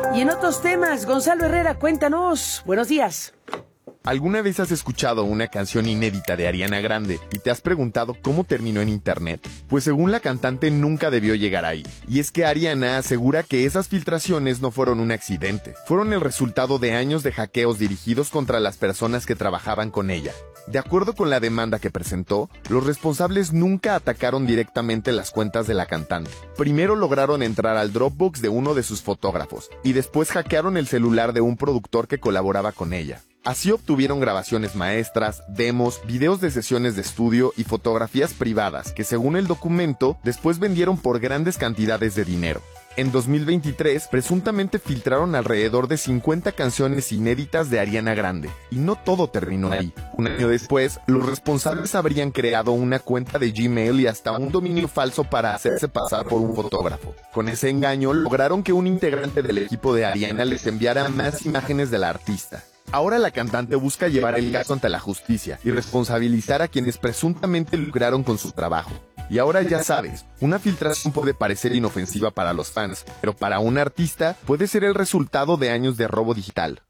Y en otros temas, Gonzalo Herrera, cuéntanos. Buenos días. ¿Alguna vez has escuchado una canción inédita de Ariana Grande y te has preguntado cómo terminó en internet? Pues según la cantante nunca debió llegar ahí. Y es que Ariana asegura que esas filtraciones no fueron un accidente, fueron el resultado de años de hackeos dirigidos contra las personas que trabajaban con ella. De acuerdo con la demanda que presentó, los responsables nunca atacaron directamente las cuentas de la cantante. Primero lograron entrar al Dropbox de uno de sus fotógrafos y después hackearon el celular de un productor que colaboraba con ella. Así obtuvieron grabaciones maestras, demos, videos de sesiones de estudio y fotografías privadas que, según el documento, después vendieron por grandes cantidades de dinero. En 2023, presuntamente filtraron alrededor de 50 canciones inéditas de Ariana Grande. Y no todo terminó ahí. Un año después, los responsables habrían creado una cuenta de Gmail y hasta un dominio falso para hacerse pasar por un fotógrafo. Con ese engaño, lograron que un integrante del equipo de Ariana les enviara más imágenes de la artista. Ahora la cantante busca llevar el caso ante la justicia y responsabilizar a quienes presuntamente lucraron con su trabajo. Y ahora ya sabes, una filtración puede parecer inofensiva para los fans, pero para un artista puede ser el resultado de años de robo digital.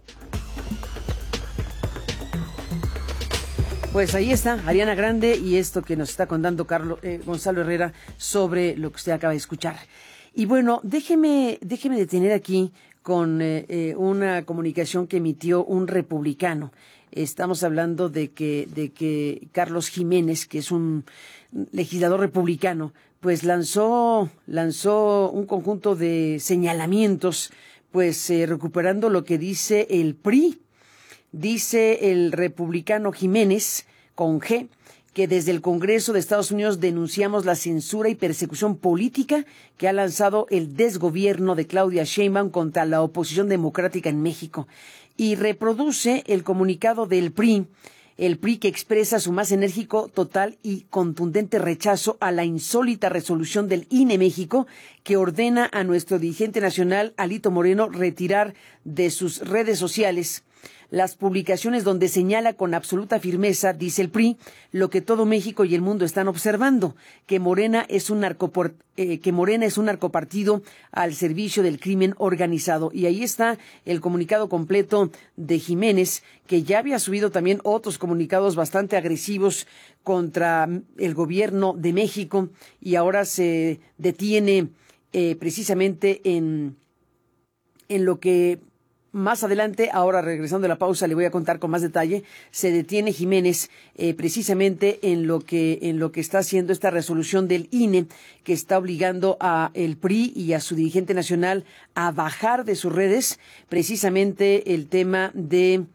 Pues ahí está, Ariana Grande y esto que nos está contando Gonzalo Herrera sobre lo que usted acaba de escuchar. Y bueno, déjeme detener aquí con una comunicación que emitió un republicano. Estamos hablando de que Carlos Jiménez, que es un legislador republicano, pues lanzó un conjunto de señalamientos, pues recuperando lo que dice el PRI. Dice el republicano Jiménez, con G, que desde el Congreso de Estados Unidos denunciamos la censura y persecución política que ha lanzado el desgobierno de Claudia Sheinbaum contra la oposición democrática en México. Y reproduce el comunicado del PRI, el PRI que expresa su más enérgico, total y contundente rechazo a la insólita resolución del INE México que ordena a nuestro dirigente nacional, Alito Moreno, retirar de sus redes sociales las publicaciones donde señala con absoluta firmeza, dice el PRI, lo que todo México y el mundo están observando, que Morena es un narcopartido al servicio del crimen organizado. Y ahí está el comunicado completo de Jiménez, que ya había subido también otros comunicados bastante agresivos contra el gobierno de México y ahora se detiene precisamente en lo que más adelante, ahora regresando de la pausa, le voy a contar con más detalle. Se detiene Jiménez precisamente en lo que está haciendo esta resolución del INE, que está obligando a el PRI y a su dirigente nacional a bajar de sus redes precisamente el tema de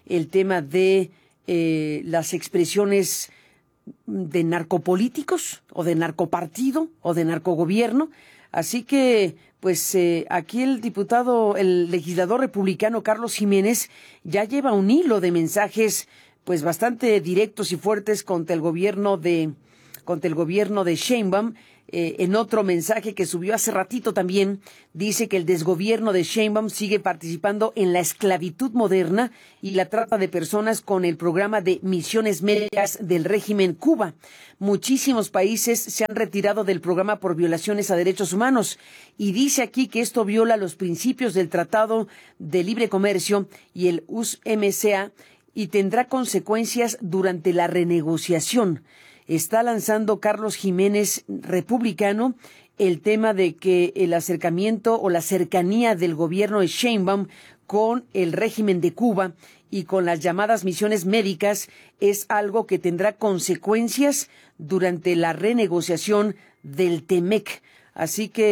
las expresiones de narcopolíticos o de narcopartido o de narcogobierno. Así que, pues aquí el legislador republicano Carlos Jiménez ya lleva un hilo de mensajes, pues bastante directos y fuertes contra el gobierno de Sheinbaum. En otro mensaje que subió hace ratito también, dice que el desgobierno de Sheinbaum sigue participando en la esclavitud moderna y la trata de personas con el programa de misiones médicas del régimen Cuba. Muchísimos países se han retirado del programa por violaciones a derechos humanos y dice aquí que esto viola los principios del Tratado de Libre Comercio y el USMCA y tendrá consecuencias durante la renegociación. Está lanzando Carlos Jiménez, republicano, el tema de que el acercamiento o la cercanía del gobierno de Sheinbaum con el régimen de Cuba y con las llamadas misiones médicas es algo que tendrá consecuencias durante la renegociación del TEMEC. Así que